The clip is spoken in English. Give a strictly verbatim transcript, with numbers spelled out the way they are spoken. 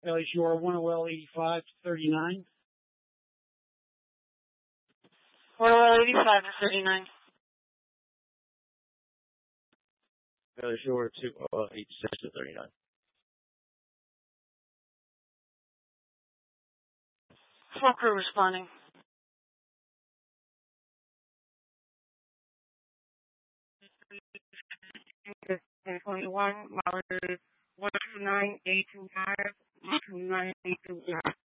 Valley Shore one O L eighty-five to thirty-nine. one O L eighty-five to thirty-nine. Valley Shore two O L eighty-six to thirty-nine. Full crew responding. twenty-one, mileage one two nine eight two five, one two nine eight two five.